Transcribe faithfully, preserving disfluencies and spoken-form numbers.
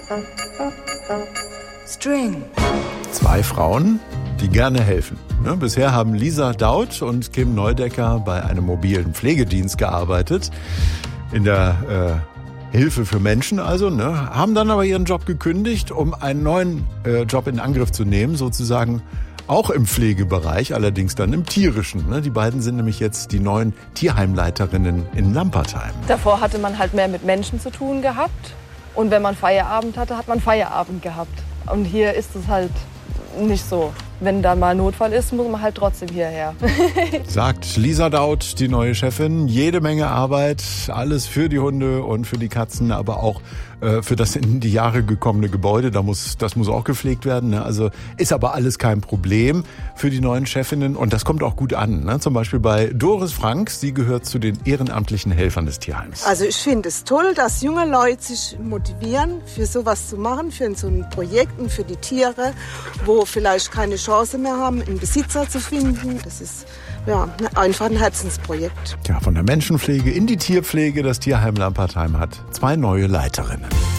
String. Zwei Frauen, die gerne helfen. Ne, bisher haben Lisa Daut und Kim Neudecker bei einem mobilen Pflegedienst gearbeitet. In der äh, Hilfe für Menschen also. Ne, haben dann aber ihren Job gekündigt, um einen neuen äh, Job in Angriff zu nehmen, sozusagen auch im Pflegebereich, allerdings dann im Tierischen. Ne. Die beiden sind nämlich jetzt die neuen Tierheimleiterinnen in Lampertheim. Davor hatte man halt mehr mit Menschen zu tun gehabt. Und wenn man Feierabend hatte, hat man Feierabend gehabt. Und hier ist es halt nicht so. Wenn da mal Notfall ist, muss man halt trotzdem hierher. Sagt Lisa Daut, die neue Chefin. Jede Menge Arbeit, alles für die Hunde und für die Katzen, aber auch äh, für das in die Jahre gekommene Gebäude. Da muss, das muss auch gepflegt werden. Ne? Also ist aber alles kein Problem für die neuen Chefinnen. Und das kommt auch gut an. Ne? Zum Beispiel bei Doris Frank. Sie gehört zu den ehrenamtlichen Helfern des Tierheims. Also ich finde es toll, dass junge Leute sich motivieren, für sowas zu machen, für so ein Projekt und für die Tiere, wo vielleicht keine Chance mehr haben, einen Besitzer zu finden. Das ist ja einfach ein Herzensprojekt. Ja, von der Menschenpflege in die Tierpflege. Das Tierheim Lampertheim hat zwei neue Leiterinnen.